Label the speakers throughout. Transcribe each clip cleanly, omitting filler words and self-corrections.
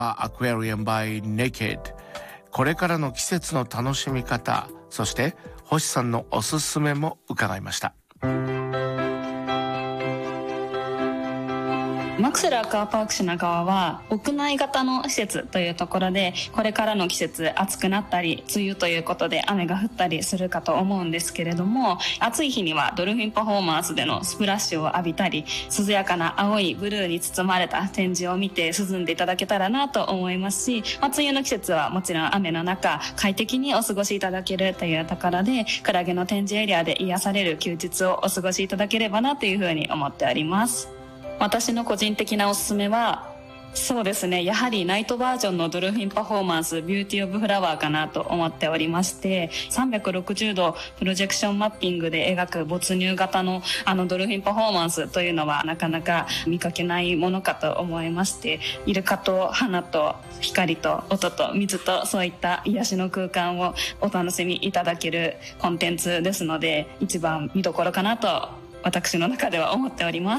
Speaker 1: アクアリアム by Naked。 これからの季節の楽しみ方、そして星さんのおすすめも伺いました。
Speaker 2: マクセルアクアパーク品川は屋内型の施設というところで、これからの季節暑くなったり梅雨ということで雨が降ったりするかと思うんですけれども、暑い日にはドルフィンパフォーマンスでのスプラッシュを浴びたり、涼やかな青いブルーに包まれた展示を見て涼んでいただけたらなと思いますし、梅雨の季節はもちろん雨の中快適にお過ごしいただけるというところで、クラゲの展示エリアで癒される休日をお過ごしいただければなというふうに思っております。私の個人的なおすすめは、そうですね、やはりナイトバージョンのドルフィンパフォーマンスビューティーオブフラワーかなと思っておりまして、360度プロジェクションマッピングで描く没入型のドルフィンパフォーマンスというのはなかなか見かけないものかと思いまして、イルカと花と光と音と水と、そういった癒しの空間をお楽しみいただけるコンテンツですので、一番見どころかなと私の中では思っております。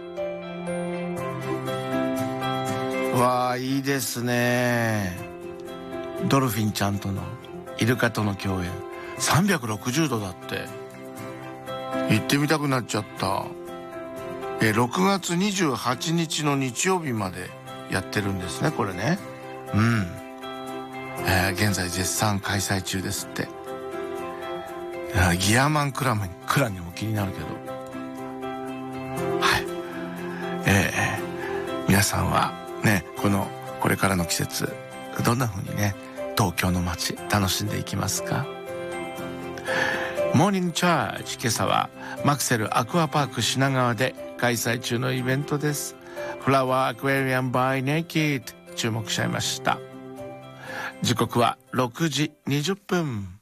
Speaker 1: わあ、いいですね。ドルフィンちゃんとのイルカとの共演、360度だって。行ってみたくなっちゃった。6月28日の日曜日までやってるんですね、これね。現在絶賛開催中ですって。ギアマンクランにも気になるけど、はい。皆さんはね、これからの季節どんな風にね、東京の街楽しんでいきますか？モーニングチャージ、今朝はマクセルアクアパーク品川で開催中のイベントです。フラワーアクアリアム by Naked、 注目しちゃいました。時刻は6時20分。